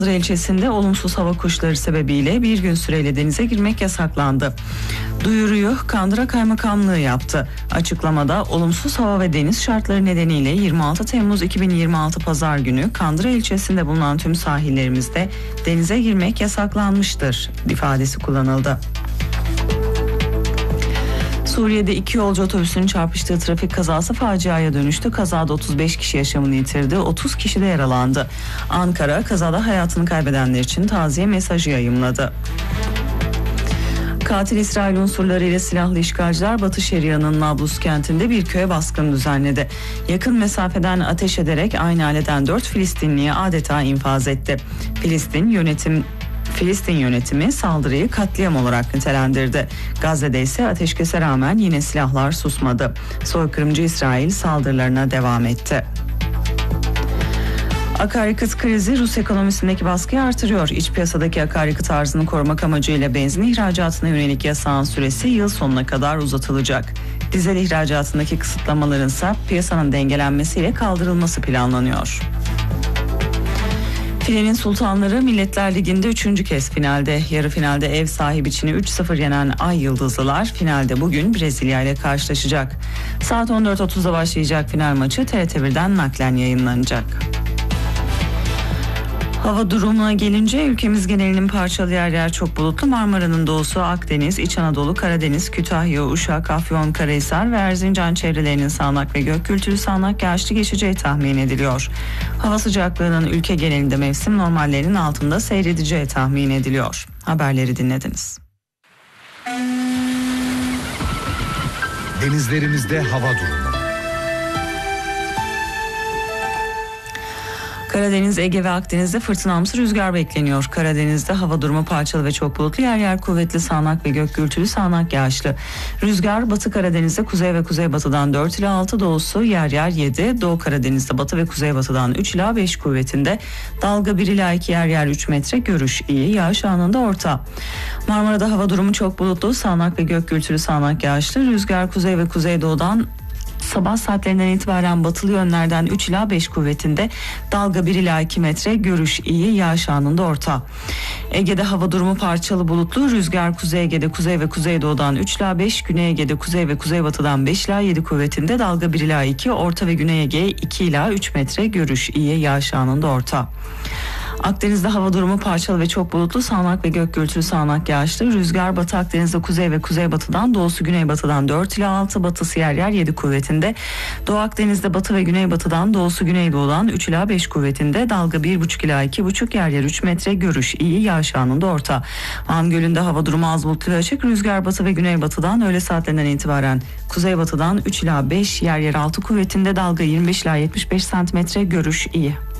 Kandıra ilçesinde olumsuz hava koşulları sebebiyle bir gün süreyle denize girmek yasaklandı. Duyuruyu Kandıra Kaymakamlığı yaptı. Açıklamada olumsuz hava ve deniz şartları nedeniyle 26 Temmuz 2026 Pazar günü Kandıra ilçesinde bulunan tüm sahillerimizde denize girmek yasaklanmıştır ifadesi kullanıldı. Suriye'de 2 yolcu otobüsünün çarpıştığı trafik kazası faciaya dönüştü. Kazada 35 kişi yaşamını yitirdi, 30 kişi de yaralandı. Ankara, kazada hayatını kaybedenler için taziye mesajı yayımladı. Katil İsrail unsurları ile silahlı işgalciler Batı Şeria'nın Nablus kentinde bir köye baskın düzenledi. Yakın mesafeden ateş ederek aynı aileden 4 Filistinliyi adeta infaz etti. Filistin yönetimi saldırıyı katliam olarak nitelendirdi. Gazze'de ise ateşkese rağmen yine silahlar susmadı. Soykırımcı İsrail saldırılarına devam etti. Akaryakıt krizi Rus ekonomisindeki baskıyı artırıyor. İç piyasadaki akaryakıt arzını korumak amacıyla benzin ihracatına yönelik yasağın süresi yıl sonuna kadar uzatılacak. Dizel ihracatındaki kısıtlamaların ise piyasanın dengelenmesiyle kaldırılması planlanıyor. Filenin sultanları Milletler Ligi'nde 3. kez finalde. Yarı finalde ev sahibi Çin'i 3-0 yenen Ay Yıldızlılar finalde bugün Brezilya ile karşılaşacak. Saat 14.30'da başlayacak final maçı TRT1'den naklen yayınlanacak. Hava durumuna gelince ülkemiz genelinin parçalı yer çok bulutlu. Marmara'nın doğusu, Akdeniz, İç Anadolu, Karadeniz, Kütahya, Uşak, Afyonkarahisar ve Erzincan çevrelerinin sağanak ve gök gürültülü sağanak yağışlı geçeceği tahmin ediliyor. Hava sıcaklığının ülke genelinde mevsim normallerinin altında seyredeceği tahmin ediliyor. Haberleri dinlediniz. Denizlerimizde hava durumu. Karadeniz, Ege ve Akdeniz'de fırtınamsı rüzgar bekleniyor. Karadeniz'de hava durumu parçalı ve çok bulutlu, yer kuvvetli sağanak ve gök gürültülü sağanak yağışlı. Rüzgar Batı Karadeniz'de kuzey ve kuzeybatıdan 4 ila 6, doğusu yer 7, Doğu Karadeniz'de batı ve kuzeybatıdan 3 ila 5 kuvvetinde. Dalga 1 ila 2, yer 3 metre, görüş iyi, yağış anında orta. Marmara'da hava durumu çok bulutlu, sağanak ve gök gürültülü sağanak yağışlı. Rüzgar kuzey ve kuzeydoğudan sabah saatlerinden itibaren batılı yönlerden 3 ila 5 kuvvetinde, dalga 1 ila 2 metre, görüş iyi, yağış anında orta. Ege'de hava durumu parçalı bulutlu, rüzgar Kuzey Ege'de kuzey ve kuzeydoğudan 3 ila 5, Güney Ege'de kuzey ve kuzeybatıdan 5 ila 7 kuvvetinde, dalga 1 ila 2, Orta ve Güney Ege 2 ila 3 metre, görüş iyi, yağış anında orta. Akdeniz'de hava durumu parçalı ve çok bulutlu, sağanak ve gök gürültülü sağanak yağışlı. Rüzgar Batı Akdeniz'de kuzey ve kuzeybatıdan, doğusu güneybatıdan 4 ila 6, batısı yer 7 kuvvetinde. Doğu Akdeniz'de batı ve güneybatıdan, doğusu güneydoğudan 3 ila 5 kuvvetinde, dalga 1,5 ila 2,5, yer 3 metre, görüş iyi, yağış anında orta. Van Gölü'nde hava durumu az bulutlu ve açık. Rüzgar batı ve güneybatıdan öğle saatlerinden itibaren kuzeybatıdan 3 ila 5, yer 6 kuvvetinde, dalga 25 ila 75 santimetre, görüş iyi.